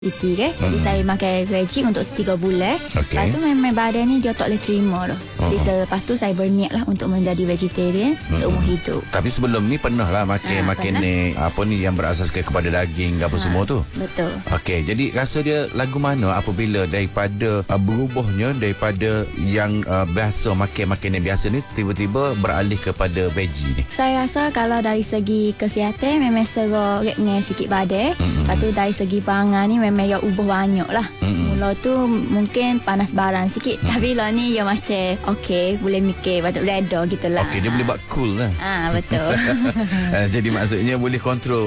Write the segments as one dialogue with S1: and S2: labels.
S1: Iti ke. Jadi saya makan veggie untuk 3 bulan. Lepas tu memang badan ni dia tak boleh terima dah. Jadi selepas tu saya berniat lah untuk menjadi vegetarian seumur hidup.
S2: Tapi sebelum ni pernah lah makan ni apa ni yang berasaskan kepada daging apa semua tu.
S1: Betul.
S2: Okey, jadi rasa dia lagu mana apabila daripada berubahnya daripada yang biasa makan yang biasa ni tiba-tiba beralih kepada veggie ni.
S1: Saya rasa kalau dari segi kesihatan memang serok dengan sikit badan. Lepas tu dari segi pangan ni memang ya ubah banyak lah. Mula tu mungkin panas barang sikit. Tapi lah ni ya macam okey, boleh mikir patut reda gitu lah.
S2: Okey, dia boleh buat cool lah.
S1: Betul.
S2: Jadi maksudnya boleh kontrol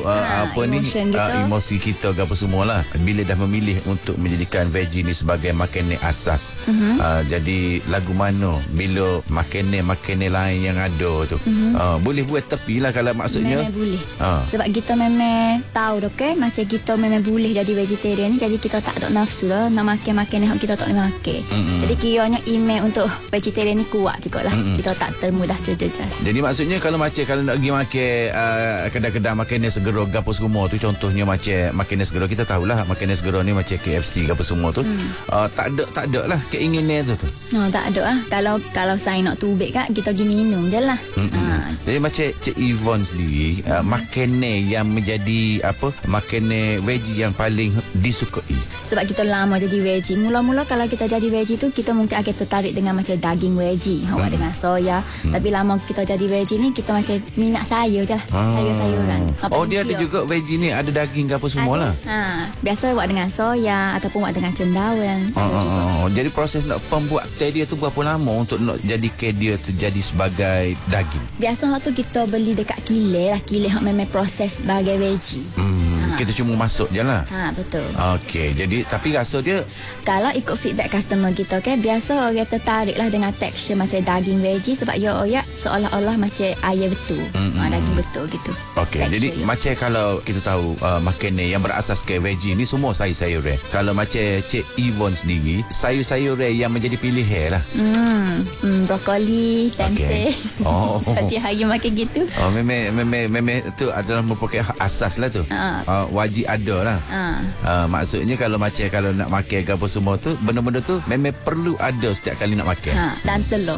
S2: emosi kita ke apa semualah bila dah memilih untuk menjadikan veggie ni sebagai makanan asas. Jadi lagu mana bila makanan lain yang ada tu boleh buat tepi lah kalau maksudnya
S1: memang boleh. Sebab kita memang tahu okay? Macam kita memang boleh jadi vegetarian ni, jadi kita tak ada nafsu lah nak makan yang kita tak boleh makan. Jadi kiranya iman untuk vegetarian ni kuat juga lah. Kita tak termudah terjejas.
S2: Jadi maksudnya kalau nak pergi makan kedai-kedai makanan segera apa semua tu, contohnya macam makanan segera, kita tahulah makanan segera ni macam KFC apa semua tu, tak ada lah keinginan tu.
S1: Tak ada lah. Kalau saya nak tubik kat, kita pergi minum je lah.
S2: Jadi macam Cik Yvonne sendiri, makanan yang menjadi makanan veggie yang paling disukai.
S1: Sebab kita lama jadi veggie. Mula-mula kalau kita jadi veggie tu, kita mungkin akan tertarik dengan macam daging veggie, dengan soya. Tapi lama kita jadi veggie ni, kita macam minat sayur je lah. Sayur-sayuran.
S2: Dia ada juga veggie ni, ada daging ke apa semua lah.
S1: Biasa buat dengan soya ataupun buat dengan cendawan.
S2: Jadi proses nak pembuatan dia tu berapa lama untuk nak jadikan dia tu jadi sebagai daging?
S1: Biasa tu kita beli dekat kilai lah. Kilai memang proses sebagai veggie.
S2: Kita cuma masuk je lah.
S1: Betul.
S2: Okey, jadi tapi rasa dia,
S1: kalau ikut feedback customer kita biasa orang tertarik lah dengan tekstur macam daging veggie. Sebab seolah-olah macam air betul. Daging betul gitu.
S2: Okey, jadi macam kalau kita tahu makanan yang berasaskan veggie ni semua sayur-sayuran. Kalau macam Cik Yvonne sendiri, sayur-sayuran yang menjadi pilihan lah.
S1: Brokoli, tempe. Setiap hari makan gitu.
S2: Memang tu adalah merupakan asas lah tu. Wajib ada lah. Maksudnya kalau nak makan ke apa semua tu, benda-benda tu memang perlu ada setiap kali nak makan.
S1: Dan telur.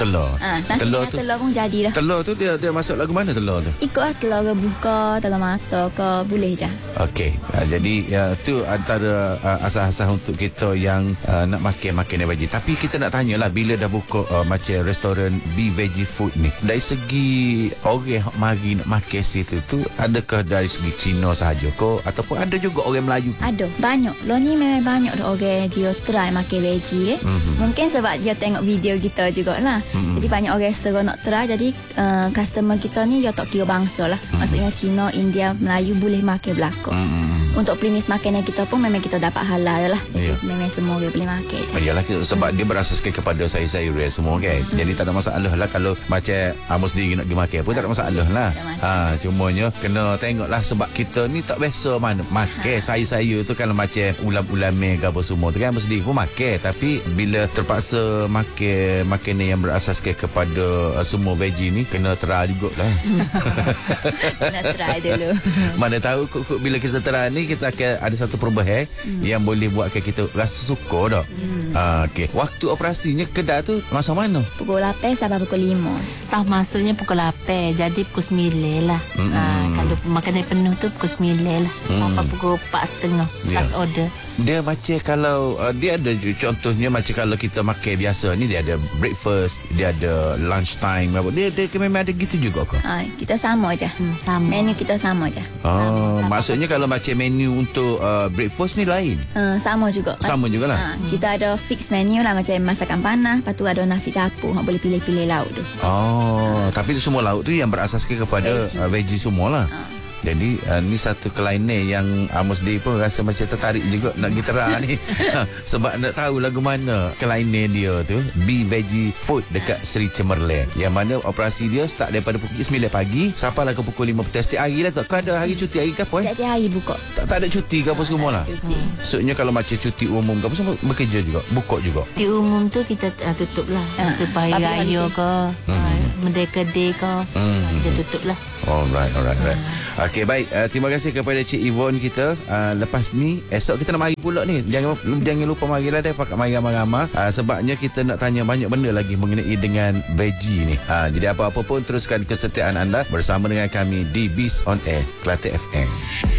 S1: Telur pun jadilah.
S2: Telur tu dia masuk lagu mana telur tu?
S1: Ikutlah telur rebus ke, telur mata ke, boleh je.
S2: Okey. Jadi tu antara asas-asas untuk kita yang nak makan yang veggie. Tapi kita nak tanyalah, bila dah buka macam restoran veggie food ni, dari segi orang mari nak makan situ tu, adakah dari segi Cina sahaja ke ataupun ada juga orang Melayu?
S1: Ada, banyak. Lo ni memang banyak orang dia try makan veggie. Mungkin sebab dia tengok video kita jugalah. Jadi banyak orang seru nak try. Jadi customer kita ni dia tak kira bangsa lah. Maksudnya Cina, India, Melayu boleh makan belakang. Untuk premis makanan kita pun memang kita dapat halal lah. Memang semua orang boleh makan je.
S2: Yalah, sebab dia berasaskan kepada sayur-sayuran semua kan. Jadi tak ada masalah lah kalau macam Amos sendiri nak pergi makan pun tak ada masalah lah. Cumanya kena tengok lah, sebab kita ni tak biasa makan sayur-sayur tu. Kalau macam ulam-ulam ke apa semua tu kan, Amos sendiri pun makan. Tapi bila terpaksa makan makanan yang berasaskan kepada semua veggie ni, kena try juga lah.
S1: Kena try dulu.
S2: Mana tahu bila kita try ni, kita akan ada satu perubahan yang boleh buatkan kita rasa suka dah. Okey. Waktu operasinya kedai tu masa mana?
S1: Pukul 8 sampai pukul 5.
S3: Masuknya pukul 8, jadi pukul 9 lah. Kalau makanan penuh tu pukul 9 lah. Sampai pukul 4.30 last order.
S2: Dia macam kalau dia ada contohnya macam kalau kita makan biasa ni, dia ada breakfast, dia ada lunch time. Dia memang ada gitu juga ke?
S1: Kita sama je.
S3: Sama.
S1: Menu kita sama je.
S2: Sama. Maksudnya kalau macam menu untuk breakfast ni lain?
S1: Sama juga.
S2: Sama jugalah.
S1: Kita ada fix menu lah, macam masakan panas. Lepas tu ada nasi campur. Boleh pilih-pilih lauk tu.
S2: Tapi semua lauk tu yang berasaskan kepada veggie semualah. Jadi ni satu kelainan yang Amos sendiri pun rasa macam tertarik juga nak gitara ni. Sebab nak tahu lagu mana kelainan dia tu, veggie food dekat Sri Cemerlang, yang mana operasi dia start daripada pukul 9 pagi sampailah ke pukul 5 petang. Setiap hari lah tak? Kau ada hari cuti hari ke apa?
S1: Setiap hari buka.
S2: Tak ada cuti ke apa semua lah? Maksudnya kalau macam cuti umum ke apa semua bekerja juga, buka juga?
S3: Cuti umum tu kita tutup lah. Supaya raya ke, Merdeka Day ke, kita tutup lah.
S2: Alright. Okey, baik. Terima kasih kepada Cik Yvonne kita. Lepas ni, esok kita nak mari pula ni. Jangan lupa marilah deh pakai mari ramai-ramai. Sebabnya kita nak tanya banyak benda lagi mengenai dengan veggie ni. Jadi apa-apa pun teruskan kesetiaan anda bersama dengan kami di Biz on Air Kelate FM.